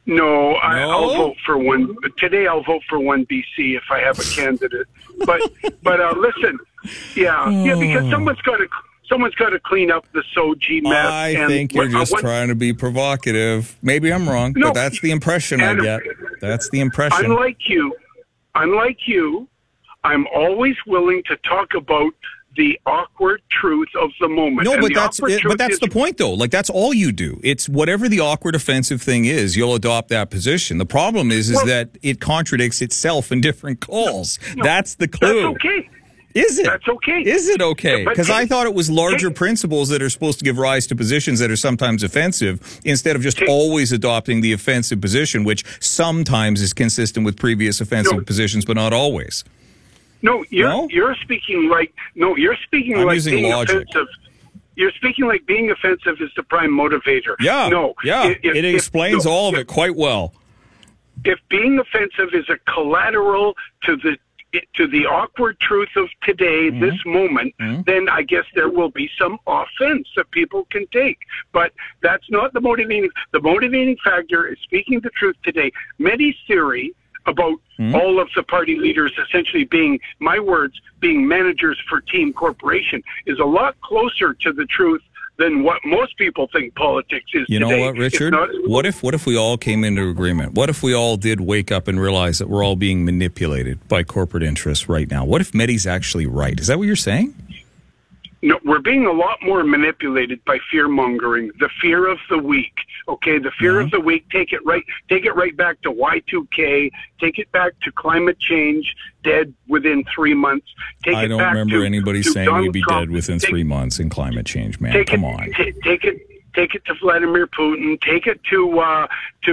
No, I'll No? vote for one. Today I'll vote for one BC if I have a candidate. But listen, yeah, because someone's got to clean up the Soji mess. I think you're just trying to be provocative. Maybe I'm wrong, but that's the impression I get. That's the impression. Unlike you, I'm always willing to talk about the awkward truth of the moment. No, and but that's the point, though. Like, that's all you do. It's whatever the awkward, offensive thing is, you'll adopt that position. The problem is that it contradicts itself in different calls. No, that's the clue. That's okay. Is it? That's okay. Is it okay? Because I thought it was larger principles that are supposed to give rise to positions that are sometimes offensive, instead of just always adopting the offensive position, which sometimes is consistent with previous offensive positions, but not always. No, you're speaking like I'm like using being logic. offensive. You're speaking like being offensive is the prime motivator. Yeah. No. Yeah. It explains all of it quite well. If being offensive is a collateral to the awkward truth of today, this moment, then I guess there will be some offense that people can take. But that's not the motivating. The motivating factor is speaking the truth today. Mehdi's theory about all of the party leaders essentially being, my words, being managers for Team Corporation is a lot closer to the truth than what most people think politics is today. You know what, Richard? What if we all came into agreement? What if we all did wake up and realize that we're all being manipulated by corporate interests right now? What if Mehdi's actually right? Is that what you're saying? No, we're being a lot more manipulated by fear-mongering, the fear of the weak. Okay, the fear of the weak. Take it right back to Y2K. Take it back to climate change, dead within 3 months. I don't remember anybody saying we'd be dead within 3 months in climate change, man. Come on. Take it to Vladimir Putin. Take it to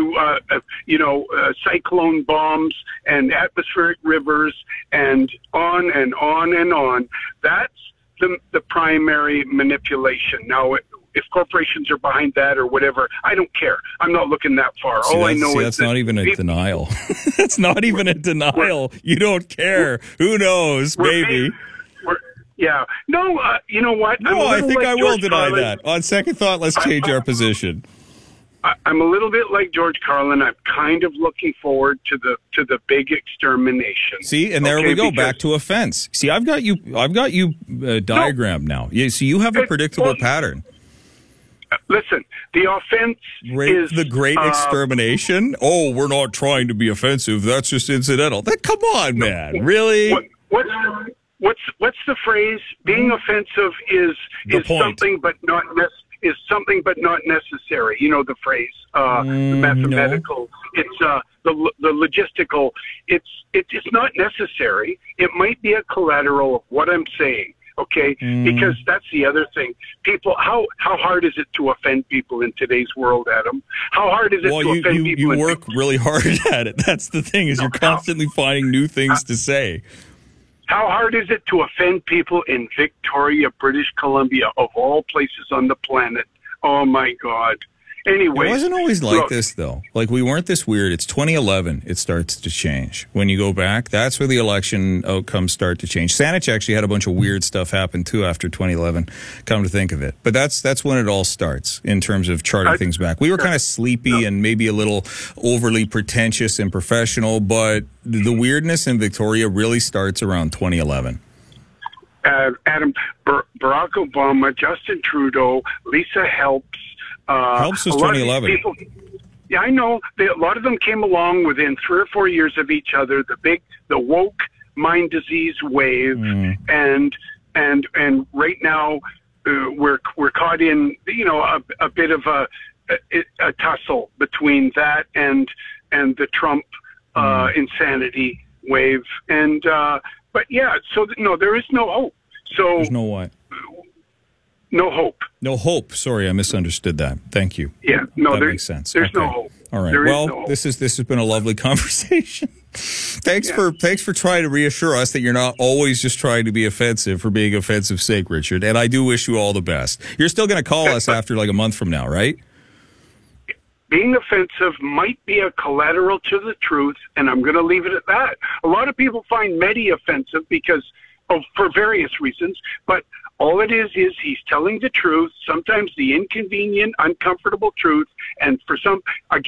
cyclone bombs and atmospheric rivers and on and on and on. That's the primary manipulation. Now, if corporations are behind that or whatever, I don't care. I'm not looking that far. All I know is that's not even a denial. That's not even a denial. You don't care. Who knows? Maybe. Yeah. No, you know what? No, I think I will deny that. On second thought, let's change our position. I'm a little bit like George Carlin. I'm kind of looking forward to the big extermination. See, and there we go, back to offense. See, I've got you diagrammed now. See, you have a predictable pattern. Listen, the offense is the great extermination. Oh, we're not trying to be offensive. That's just incidental. Come on, man. Really? What's the phrase? Being offensive is something, but not necessarily. Is something but not necessary. You know the phrase, the mathematical. No. It's the logistical. It's not necessary. It might be a collateral of what I'm saying. Okay, because that's the other thing. People, how hard is it to offend people in today's world, Adam? How hard is it to offend people? You work really hard at it. That's the thing. Is you're constantly finding new things to say. How hard is it to offend people in Victoria, British Columbia, of all places on the planet? Oh, my God. Anyway. It wasn't always like this, though. Like, we weren't this weird. It's 2011. It starts to change. When you go back, that's where the election outcomes start to change. Saanich actually had a bunch of weird stuff happen, too, after 2011, come to think of it. But that's when it all starts in terms of charting things back. We were kind of sleepy and maybe a little overly pretentious and professional, but the weirdness in Victoria really starts around 2011. Adam, Barack Obama, Justin Trudeau, Lisa Helps. Helps was 2011. Yeah, I know. A lot of them came along within 3 or 4 years of each other. The woke mind disease wave, and right now we're caught in a bit of a tussle between that and the Trump insanity wave. And but yeah, so no, there is no hope. So there's no what? No hope. No hope. Sorry, I misunderstood that. Thank you. Yeah, no, that makes sense. There's no hope. All right. Well, this has been a lovely conversation. Thanks for trying to reassure us that you're not always just trying to be offensive for being offensive's sake, Richard. And I do wish you all the best. You're still going to call us after like a month from now, right? Being offensive might be a collateral to the truth, and I'm going to leave it at that. A lot of people find Mehdi offensive for various reasons, but all it is he's telling the truth, sometimes the inconvenient, uncomfortable truth, and for some,